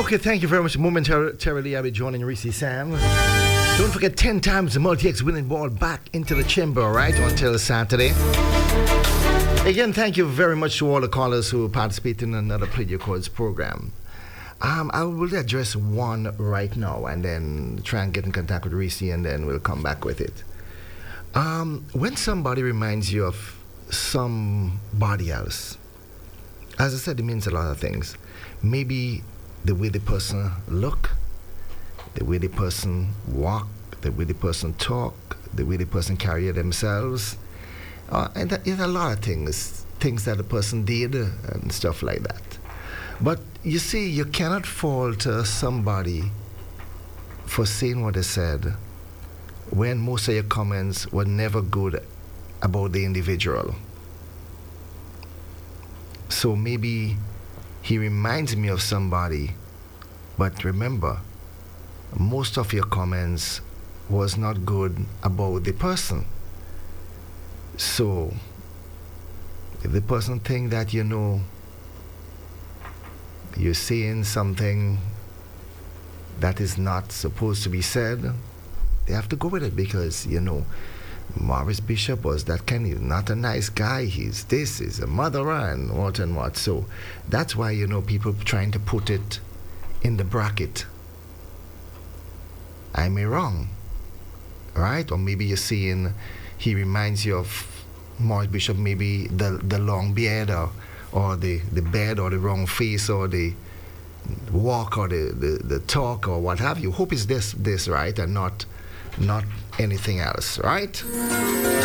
Okay, thank you very much. Momentarily, I'll be joining Reese Sam. Don't forget 10 times the Multi-X winning ball back into the chamber, right, until Saturday. Again, thank you very much to all the callers who participate in another Play Your Chords program. I will address one right now and then try and get in contact with Reese and then we'll come back with it. When somebody reminds you of somebody else, as I said, it means a lot of things. Maybe the way the person look, the way the person walk, the way the person talk, the way the person carry themselves, and there's a lot of things that the person did and stuff like that. But you see, you cannot fault somebody for saying what they said when most of your comments were never good about the individual. So maybe he reminds me of somebody, but remember, most of your comments was not good about the person. So if the person think that you're saying something that is not supposed to be said, they have to go with it because Maurice Bishop was that kind of not a nice guy. He's a murderer and what. So that's why people trying to put it in the bracket. I may wrong, right? Or maybe you're saying he reminds you of Maurice Bishop, maybe the long beard or the bed or the wrong face or the walk or the talk or what have you. Hope it's this right and not anything else, right?